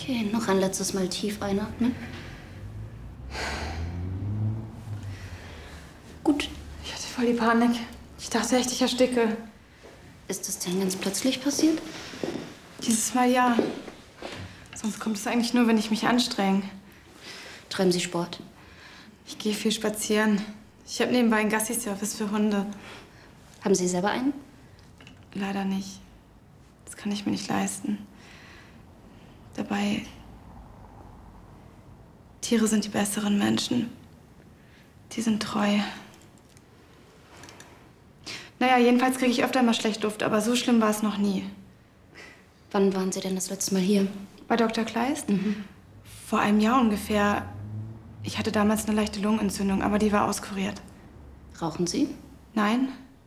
Okay, noch ein letztes Mal tief einatmen. Gut. Ich hatte voll die Panik. Ich dachte echt, ich ersticke. Ist das denn ganz plötzlich passiert? Dieses Mal ja. Sonst kommt es eigentlich nur, wenn ich mich anstrenge. Treiben Sie Sport? Ich gehe viel spazieren. Ich habe nebenbei einen Gassi-Service für Hunde. Haben Sie selber einen? Leider nicht. Das kann ich mir nicht leisten. Dabei, Tiere sind die besseren Menschen. Die sind treu. Naja, jedenfalls kriege ich öfter mal schlecht Luft, aber so schlimm war es noch nie. Wann waren Sie denn das letzte Mal hier? Bei Dr. Kleist? Vor einem Jahr ungefähr. Ich hatte damals eine leichte Lungenentzündung, aber die war auskuriert. Rauchen Sie? Nein?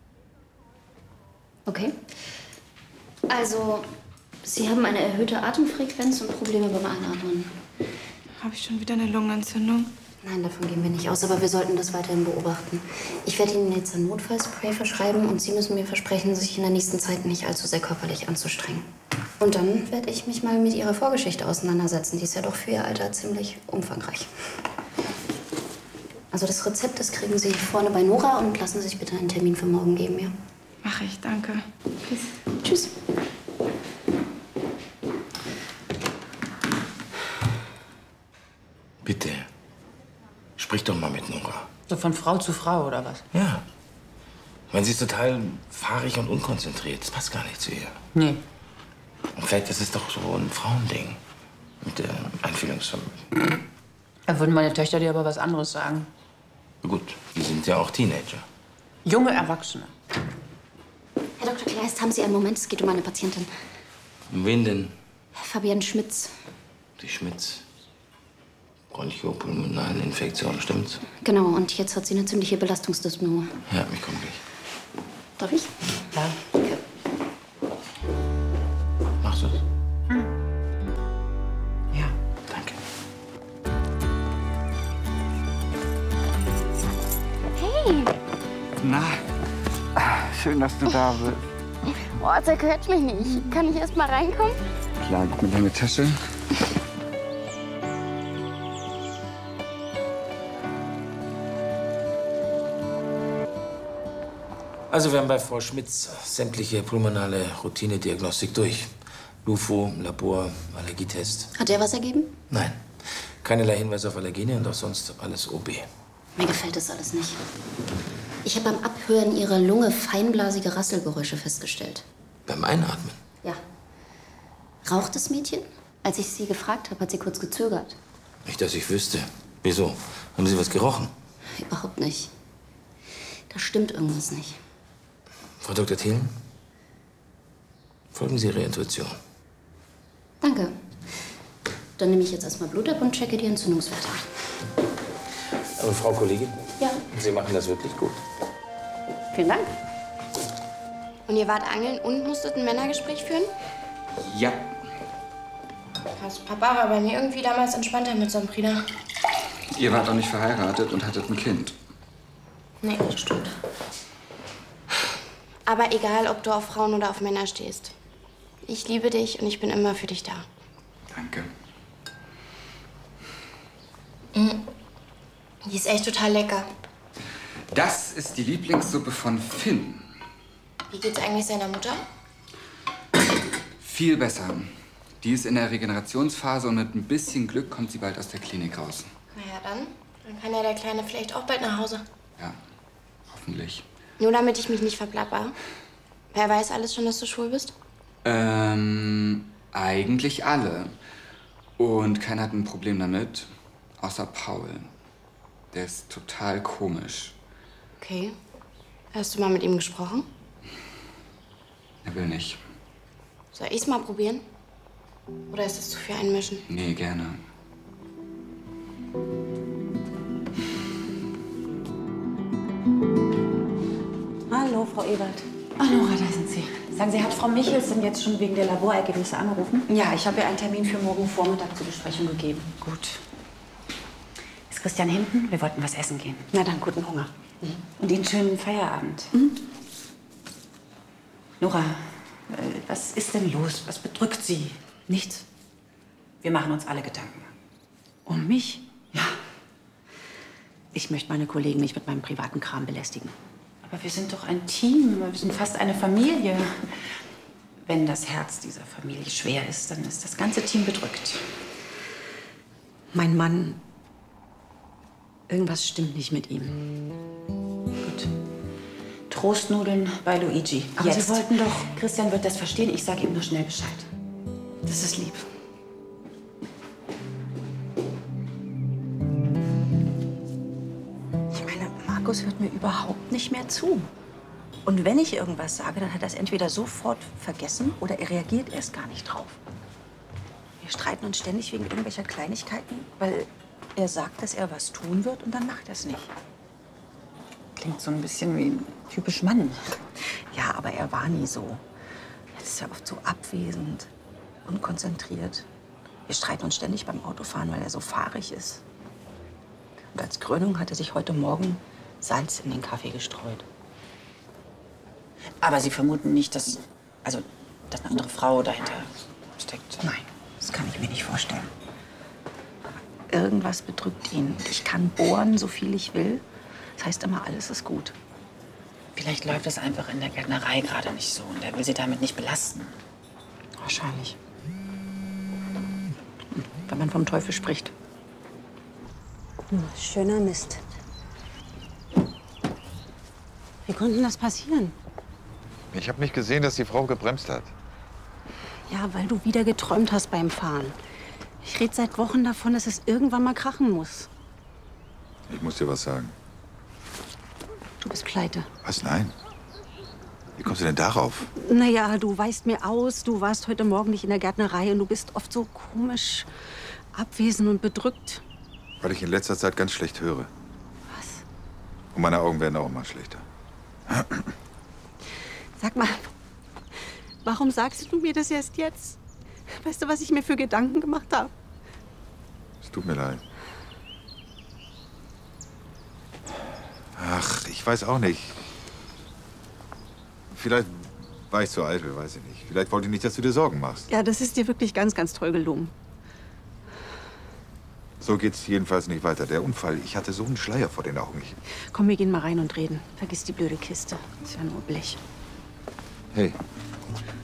Okay. Also, Sie haben eine erhöhte Atemfrequenz und Probleme beim Einatmen. Habe ich schon wieder eine Lungenentzündung? Nein, davon gehen wir nicht aus, aber wir sollten das weiterhin beobachten. Ich werde Ihnen jetzt ein Notfallspray verschreiben und Sie müssen mir versprechen, sich in der nächsten Zeit nicht allzu sehr körperlich anzustrengen. Und dann werde ich mich mal mit Ihrer Vorgeschichte auseinandersetzen. Die ist ja doch für Ihr Alter ziemlich umfangreich. Also das Rezept, das kriegen Sie vorne bei Nora und lassen Sie sich bitte einen Termin für morgen geben, ja? Mache ich, danke. Tschüss. Tschüss. Bitte, sprich doch mal mit Nora. So von Frau zu Frau, oder was? Ja. Ich meine, sie ist total fahrig und unkonzentriert. Das passt gar nicht zu ihr. Nee. Und vielleicht ist es doch so ein Frauending mit der Einfühlungsvermögen. Da würden meine Töchter dir aber was anderes sagen. Gut, die sind ja auch Teenager. Junge Erwachsene. Herr Dr. Kleist, haben Sie einen Moment? Es geht um eine Patientin. Um wen denn? Fabienne Schmitz. Die Schmitz. Bronchopulmonale Infektion, stimmt's? Genau, und jetzt hat sie eine ziemliche Belastungsdyspnoe. Ja, ich komme gleich. Darf ich? Ja. Okay. Machst du's? Ja. Danke. Hey! Na, schön, dass du da bist. Oh, zerquetscht mich nicht. Kann ich erst mal reinkommen? Klar, gib mir deine Tasche. Also wir haben bei Frau Schmitz sämtliche pulmonale Routinediagnostik durch. LUFO, Labor, Allergietest. Hat der was ergeben? Nein, keinerlei Hinweis auf Allergene und auch sonst alles OB. Mir gefällt das alles nicht. Ich habe beim Abhören ihrer Lunge feinblasige Rasselgeräusche festgestellt. Beim Einatmen? Ja. Raucht das Mädchen? Als ich sie gefragt habe, hat sie kurz gezögert. Nicht, dass ich wüsste. Wieso? Haben Sie was gerochen? Überhaupt nicht. Da stimmt irgendwas nicht. Frau Dr. Thielen? Folgen Sie Ihrer Intuition. Danke. Dann nehme ich jetzt erstmal Blut ab und checke die Entzündungswerte. Aber Frau Kollegin? Ja. Sie machen das wirklich gut. Vielen Dank. Und ihr wart angeln und musstet ein Männergespräch führen? Ja. Krass, Papa war bei mir irgendwie damals entspannter mit so einem Prida. Ihr wart auch nicht verheiratet und hattet ein Kind. Nee, das stimmt. Aber egal, ob du auf Frauen oder auf Männer stehst. Ich liebe dich und ich bin immer für dich da. Danke. Die ist echt total lecker. Das ist die Lieblingssuppe von Finn. Wie geht's eigentlich seiner Mutter? Viel besser. Die ist in der Regenerationsphase und mit ein bisschen Glück kommt sie bald aus der Klinik raus. Na ja, dann kann ja der Kleine vielleicht auch bald nach Hause. Ja, hoffentlich. Nur damit ich mich nicht verplapper. Wer weiß alles schon, dass du schwul bist? Eigentlich alle. Und keiner hat ein Problem damit, außer Paul. Der ist total komisch. Okay. Hast du mal mit ihm gesprochen? Er will nicht. Soll ich's mal probieren? Oder ist das zu viel einmischen? Nee, gerne. Hallo, Frau Ewald. Ah, Nora, da sind Sie. Sagen Sie, hat Frau Michels denn jetzt schon wegen der Laborergebnisse angerufen? Ja, ich habe ihr einen Termin für morgen Vormittag zur Besprechung gegeben. Gut. Ist Christian hinten? Wir wollten was essen gehen. Na dann, guten Hunger. Und Ihnen schönen Feierabend. Nora, was ist denn los? Was bedrückt Sie? Nichts. Wir machen uns alle Gedanken. Um mich? Ja. Ich möchte meine Kollegen nicht mit meinem privaten Kram belästigen. Aber wir sind doch ein Team. Wir sind fast eine Familie. Wenn das Herz dieser Familie schwer ist, dann ist das ganze Team bedrückt. Mein Mann... Irgendwas stimmt nicht mit ihm. Gut. Trostnudeln bei Luigi. Aber jetzt. Sie wollten doch... Christian wird das verstehen. Ich sage ihm nur schnell Bescheid. Das ist lieb. Ich meine, Markus hört mir überhaupt nicht mehr zu. Und wenn ich irgendwas sage, dann hat er es entweder sofort vergessen oder er reagiert erst gar nicht drauf. Wir streiten uns ständig wegen irgendwelcher Kleinigkeiten, weil er sagt, dass er was tun wird und dann macht er es nicht. Klingt so ein bisschen wie typisch Mann. Ja, aber er war nie so. Er ist ja oft so abwesend, unkonzentriert. Wir streiten uns ständig beim Autofahren, weil er so fahrig ist. Und als Krönung hat er sich heute Morgen Salz in den Kaffee gestreut. Aber Sie vermuten nicht, dass eine andere Frau dahinter steckt? Nein, das kann ich mir nicht vorstellen. Aber irgendwas bedrückt ihn. Ich kann bohren, so viel ich will. Das heißt immer, alles ist gut. Vielleicht läuft es einfach in der Gärtnerei gerade nicht so und er will Sie damit nicht belasten. Wahrscheinlich. Wenn man vom Teufel spricht. Schöner Mist. Wie konnte denn das passieren? Ich habe nicht gesehen, dass die Frau gebremst hat. Ja, weil du wieder geträumt hast beim Fahren. Ich rede seit Wochen davon, dass es irgendwann mal krachen muss. Ich muss dir was sagen. Du bist pleite. Was? Nein. Wie kommst du denn darauf? Naja, du weißt mir aus, du warst heute Morgen nicht in der Gärtnerei und du bist oft so komisch abwesend und bedrückt. Weil ich in letzter Zeit ganz schlecht höre. Was? Und meine Augen werden auch immer schlechter. Sag mal, warum sagst du mir das erst jetzt? Weißt du, was ich mir für Gedanken gemacht habe? Es tut mir leid. Ach, ich weiß auch nicht. Vielleicht war ich zu eitel, weiß ich nicht. Vielleicht wollte ich nicht, dass du dir Sorgen machst. Ja, das ist dir wirklich ganz, ganz toll gelungen. So geht's jedenfalls nicht weiter. Der Unfall, ich hatte so einen Schleier vor den Augen. Komm, wir gehen mal rein und reden. Vergiss die blöde Kiste. Ist ja nur Blech. Hey,